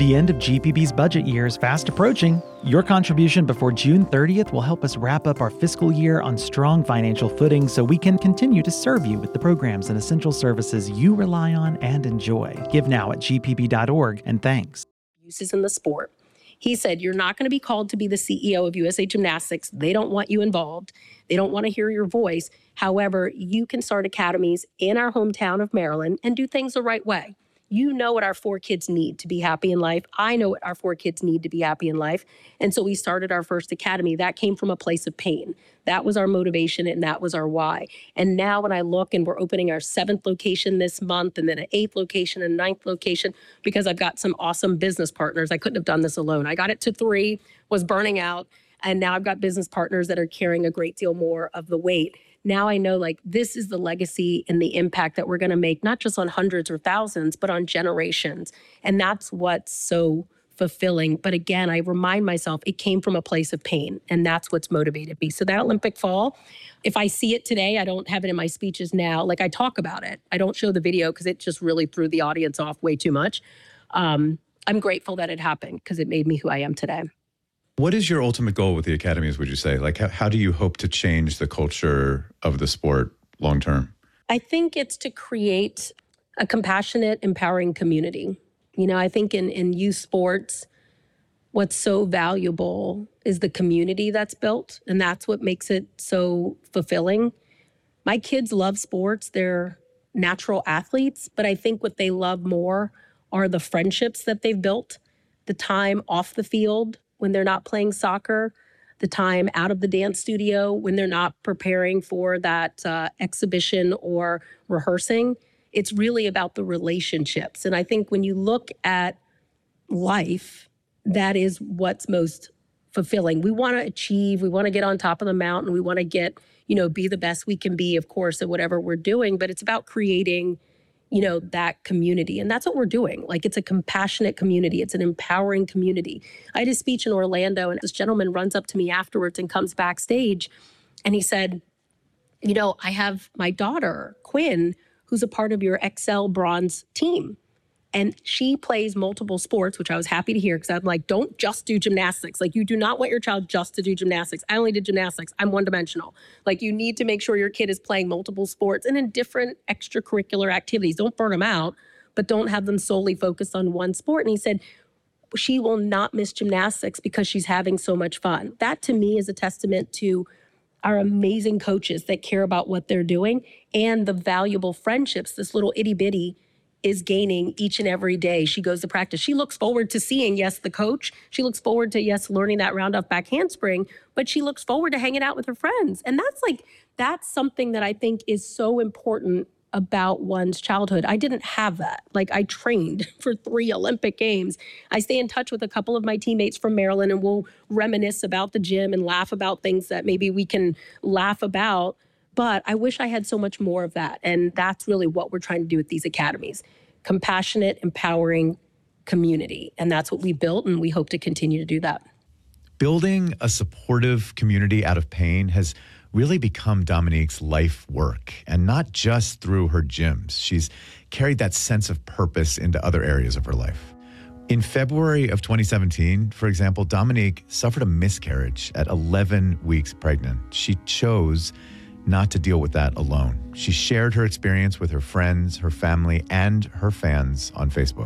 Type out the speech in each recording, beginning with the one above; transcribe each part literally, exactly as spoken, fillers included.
The end of G P B's budget year is fast approaching. Your contribution before June thirtieth will help us wrap up our fiscal year on strong financial footing so we can continue to serve you with the programs and essential services you rely on and enjoy. Give now at g p b dot org, and thanks. Uses in the sport. He said, you're not going to be called to be the C E O of U S A Gymnastics. They don't want you involved. They don't want to hear your voice. However, you can start academies in our hometown of Maryland and do things the right way. You know what our four kids need to be happy in life. I know what our four kids need to be happy in life. And so we started our first academy. That came from a place of pain. That was our motivation and that was our why. And now when I look and we're opening our seventh location this month and then an eighth location and ninth location, because I've got some awesome business partners. I couldn't have done this alone. I got it to three, was burning out. And now I've got business partners that are carrying a great deal more of the weight. Now I know like this is the legacy and the impact that we're going to make, not just on hundreds or thousands, but on generations. And that's what's so fulfilling. But again, I remind myself it came from a place of pain, and that's what's motivated me. So that Olympic fall, if I see it today, I don't have it in my speeches now. Like I talk about it. I don't show the video because it just really threw the audience off way too much. Um, I'm grateful that it happened because it made me who I am today. What is your ultimate goal with the academies, would you say? Like, how, how do you hope to change the culture of the sport long term? I think it's to create a compassionate, empowering community. You know, I think in, in youth sports, what's so valuable is the community that's built, and that's what makes it so fulfilling. My kids love sports. They're natural athletes, but I think what they love more are the friendships that they've built, the time off the field, when they're not playing soccer, the time out of the dance studio when they're not preparing for that uh, exhibition or rehearsing. It's really about the relationships. And I think when you look at life, that is what's most fulfilling. We want to achieve, we want to get on top of the mountain, we want to get, you know, be the best we can be, of course, at whatever we're doing, but it's about creating, you know, that community. And that's what we're doing. Like, it's a compassionate community. It's an empowering community. I had a speech in Orlando, and this gentleman runs up to me afterwards and comes backstage. And he said, you know, I have my daughter, Quinn, who's a part of your X L Bronze team. And she plays multiple sports, which I was happy to hear, because I'm like, don't just do gymnastics. Like, you do not want your child just to do gymnastics. I only did gymnastics. I'm one-dimensional. Like, you need to make sure your kid is playing multiple sports and in different extracurricular activities. Don't burn them out, but don't have them solely focused on one sport. And he said, she will not miss gymnastics because she's having so much fun. That, to me, is a testament to our amazing coaches that care about what they're doing and the valuable friendships this little itty-bitty is gaining each and every day she goes to practice. She looks forward to seeing, yes, the coach. She looks forward to, yes, learning that round off back handspring, but she looks forward to hanging out with her friends. And that's like, that's something that I think is so important about one's childhood. I didn't have that. Like, I trained for three Olympic Games. I stay in touch with a couple of my teammates from Maryland, and we'll reminisce about the gym and laugh about things that maybe we can laugh about. But I wish I had so much more of that. And that's really what we're trying to do with these academies. Compassionate, empowering community. And that's what we built, and we hope to continue to do that. Building a supportive community out of pain has really become Dominique's life work, and not just through her gyms. She's carried that sense of purpose into other areas of her life. In February of twenty seventeen, for example, Dominique suffered a miscarriage at eleven weeks pregnant. She chose not to deal with that alone. She shared her experience with her friends, her family, and her fans on Facebook.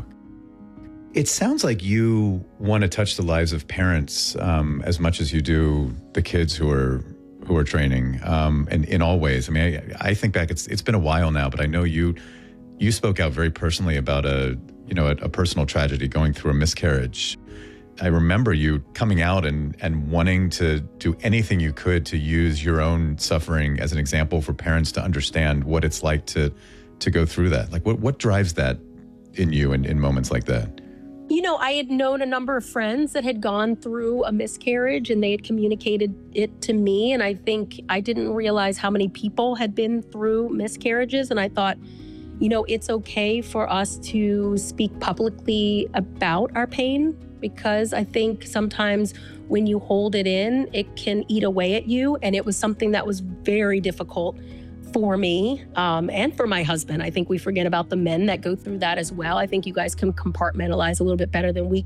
It sounds like you want to touch the lives of parents um, as much as you do the kids who are who are training, um, and in all ways. I mean, I, I think back, it's it's been a while now, but I know you you spoke out very personally about a you know a, a personal tragedy, going through a miscarriage. I remember you coming out and, and wanting to do anything you could to use your own suffering as an example for parents to understand what it's like to to go through that. Like, what, what drives that in you in, in moments like that? You know, I had known a number of friends that had gone through a miscarriage, and they had communicated it to me. And I think I didn't realize how many people had been through miscarriages. And I thought, you know, it's okay for us to speak publicly about our pain, because I think sometimes when you hold it in, it can eat away at you. And it was something that was very difficult for me um, and for my husband. I think we forget about the men that go through that as well. I think you guys can compartmentalize a little bit better than we